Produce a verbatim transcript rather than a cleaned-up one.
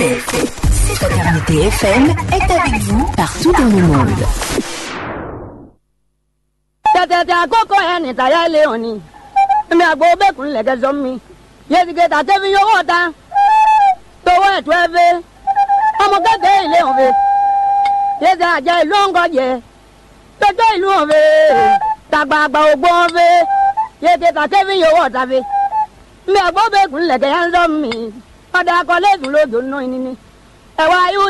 fait. Fraternité F M est avec vous partout dans le monde. Tata koko eni taya leoni. Mi agbo be kun lege zomi. Yesi ke ta tevi yo wota. To we tweve. Omo gege ile onve. Yesi aja ilu ngoje. Toto ilu onve. Tagba agba ogbo onve. Yesi ta tevi yo wota ve. Mi agbo be kun lege yan zomi. Oda ko le dun lojo no inini. E wa yu